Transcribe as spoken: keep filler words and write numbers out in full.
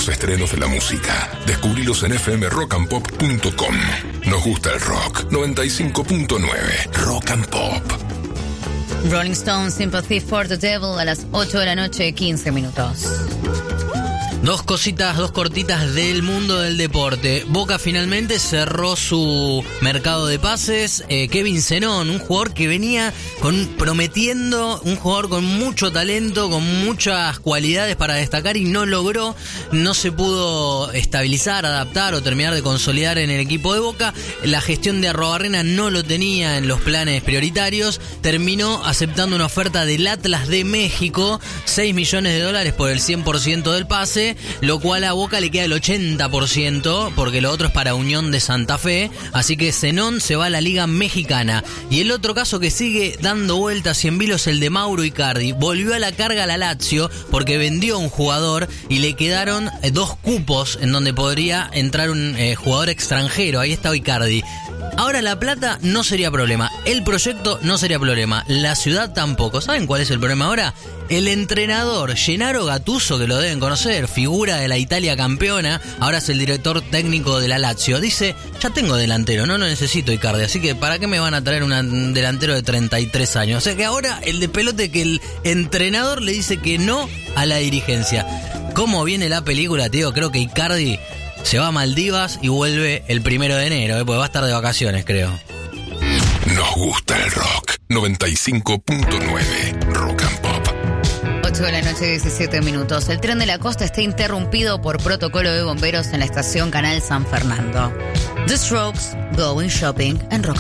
los estrenos de la música. Descubrilos en f m rock and pop punto com. Nos gusta el rock. noventa y cinco punto nueve Rock and Pop. Rolling Stones, Sympathy for the Devil, a las ocho de la noche, quince minutos. Dos cositas, dos cortitas del mundo del deporte. Boca finalmente cerró su mercado de pases. Eh, Kevin Zenón, un jugador que venía con, prometiendo, un jugador con mucho talento, con muchas cualidades para destacar y no logró, no se pudo estabilizar, adaptar o terminar de consolidar en el equipo de Boca. La gestión de Arruabarrena no lo tenía en los planes prioritarios. Terminó aceptando una oferta del Atlas de México, seis millones de dólares por el cien por ciento del pase, lo cual a Boca le queda el ochenta por ciento, porque lo otro es para Unión de Santa Fe. Así que Zenón se va a la Liga Mexicana. Y el otro caso que sigue dando vueltas y en vilo es el de Mauro Icardi. Volvió a la carga la Lazio porque vendió un jugador y le quedaron dos cupos en donde podría entrar un eh, jugador extranjero. Ahí está Icardi. Ahora la plata no sería problema, el proyecto no sería problema, la ciudad tampoco. ¿Saben cuál es el problema ahora? El entrenador Gennaro Gattuso, que lo deben conocer, figura de la Italia campeona, ahora es el director técnico de la Lazio, dice: ya tengo delantero, no lo necesito Icardi, así que ¿para qué me van a traer un delantero de treinta y tres años? O sea que ahora el de pelote que el entrenador le dice que no a la dirigencia. ¿Cómo viene la película, tío? Creo que Icardi se va a Maldivas y vuelve el primero de enero, ¿eh? Porque va a estar de vacaciones, creo. Nos gusta el rock. noventa y cinco punto nueve Rock and Pop. ocho de la noche, diecisiete minutos. El tren de la costa está interrumpido por protocolo de bomberos en la estación Canal San Fernando. The Strokes, Going Shopping en Rock.